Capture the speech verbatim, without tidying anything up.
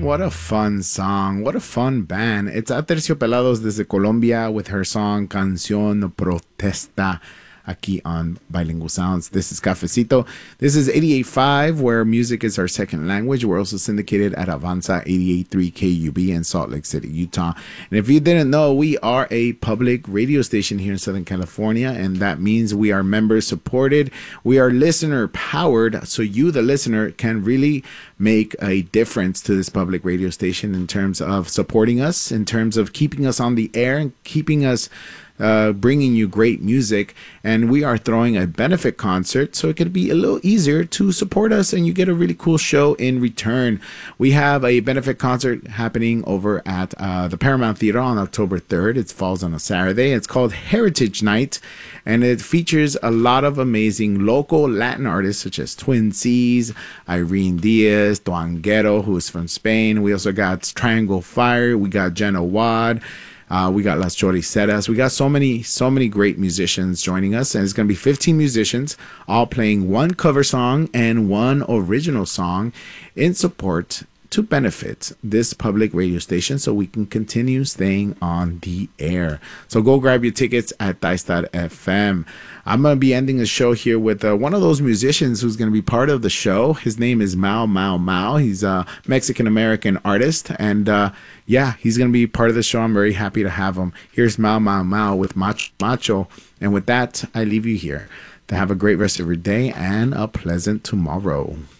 What a fun song. What a fun band. It's Aterciopelados desde Colombia with her song Canción Protesta aquí on Bilingual Sounds. This is Cafecito. This is eighty-eight point five, where music is our second language. We're also syndicated at Avanza eighty-eight point three K U B in Salt Lake City, Utah. And if you didn't know, we are a public radio station here in Southern California, and that means we are member supported. We are listener powered, so you, the listener, can really make a difference to this public radio station in terms of supporting us, in terms of keeping us on the air and keeping us Uh, bringing you great music. And we are throwing a benefit concert, so it could be a little easier to support us and you get a really cool show in return. We have a benefit concert happening over at uh, the Paramount Theater on October third. It falls on a Saturday. It's called Heritage Night, and it features a lot of amazing local Latin artists such as Twin Seas, Irene Diaz, Duanguero, who is from Spain. We also got Triangle Fire. We got Jenna Wad. Uh, we got Las Choriceras. We got so many, so many great musicians joining us. And it's going to be fifteen musicians all playing one cover song and one original song in support to benefit this public radio station so we can continue staying on the air. So go grab your tickets at Dice dot F M. I'm going to be ending the show here with uh, one of those musicians who's going to be part of the show. His name is Mau Mau Mau. He's a Mexican-American artist. And uh, yeah, he's going to be part of the show. I'm very happy to have him. Here's Mau Mau Mau with Macho Macho. And with that, I leave you here to have a great rest of your day and a pleasant tomorrow.